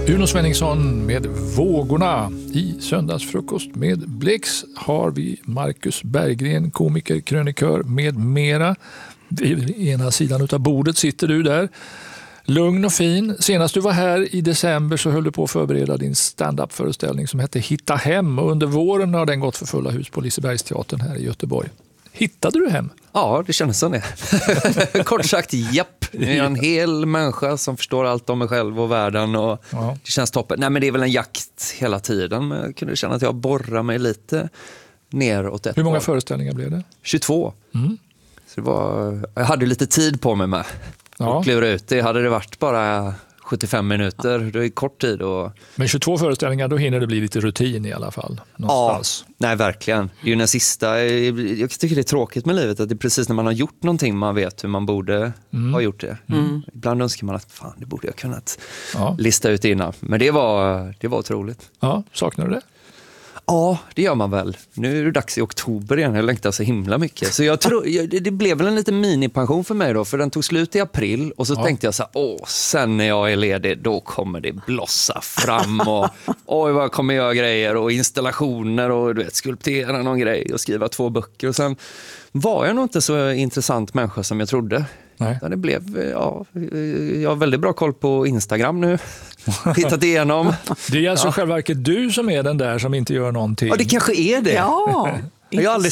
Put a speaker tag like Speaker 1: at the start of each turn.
Speaker 1: Uno Svenningsson med Vågorna. I söndagsfrukost med Blix har vi Marcus Berggren, komiker, krönikör med mera. Vid ena sidan av bordet sitter du där. Lugn och fin. Senast du var här i december så höll du på att förbereda din stand-up-föreställning som hette Hitta hem. Och under våren har den gått för fulla hus på Lisebergsteatern här i Göteborg. Hittade du hem?
Speaker 2: Ja, det kändes som det. Kort sagt, japp. Jag är en hel människa som förstår allt om mig själv och världen. Och det känns toppen. Nej, men det är väl en jakt hela tiden. Men jag kunde känna att jag borrar mig lite neråt ett.
Speaker 1: Hur många föreställningar blev det?
Speaker 2: 22. Så det var, jag hade lite tid på mig med. Och klura ut det. Hade det varit bara 75 minuter, det är kort tid.
Speaker 1: Men 22 föreställningar, då hinner det bli lite rutin i alla fall. Någonstans.
Speaker 2: Ja, nej verkligen. Det är ju den sista, jag tycker det är tråkigt med livet att det är precis när man har gjort någonting man vet hur man borde ha gjort det. Ibland önskar man att fan, det borde jag kunnat lista ut innan. Men det var otroligt.
Speaker 1: Ja, saknar du det?
Speaker 2: Ja, det gör man väl. Nu är det dags i oktober igen. Jag längtar så himla mycket. Så jag tror, det blev väl en liten minipension för mig då. För den tog slut i april. Och så tänkte jag så här, sen när jag är ledig, då kommer det blossa fram. Och vad jag kommer göra grejer och installationer och du vet, skulptera någon grej och skriva 2 böcker. Och sen var jag nog inte så intressant människa som jag trodde.
Speaker 1: Nej.
Speaker 2: Det blev, jag har väldigt bra koll på Instagram nu. Hittat igenom.
Speaker 1: Det är alltså själva verket du som är den där som inte gör någonting.
Speaker 2: Ja, det kanske är det.
Speaker 3: Ja,
Speaker 2: jag har aldrig